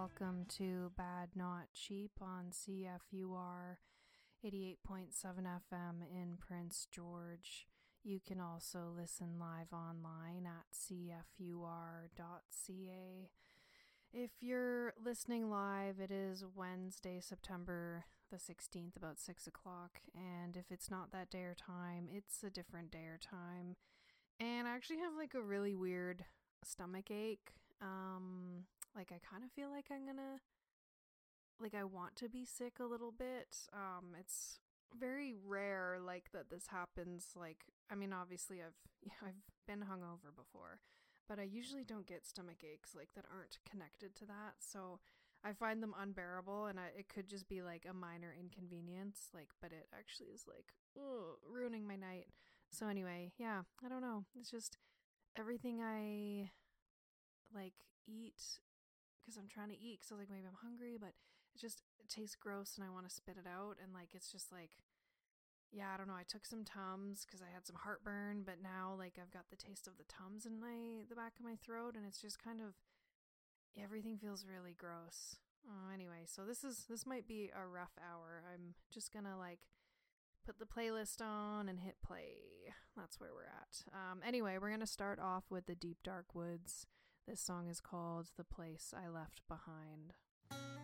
welcome to Bad Not Cheap on CFUR 88.7 FM in Prince George. You can also listen live online at cfur.ca. If you're listening live, it is Wednesday, September the 16th, about 6 o'clock. And if it's not that day or time, it's a different day or time. And I actually have like a really weird stomach ache. Like I kind of feel like I want to be sick a little bit. It's very rare like that this happens. Like, I mean, obviously I've been hungover before, but I usually don't get stomach aches like that aren't connected to that. So I find them unbearable, and it could just be like a minor inconvenience, like, but it actually is like, ruining my night. So anyway, yeah, I don't know. It's just everything I like eat, because I'm trying to eat, because I was like, maybe I'm hungry, but it tastes gross and I want to spit it out. And like, it's just like, yeah, I don't know. I took some Tums because I had some heartburn, but now like I've got the taste of the Tums in the back of my throat, and it's just kind of, everything feels really gross. Anyway, so this might be a rough hour. I'm just gonna like put the playlist on and hit play. That's where we're at. Anyway, we're gonna start off with the Deep Dark Woods. This song is called The Place I Left Behind.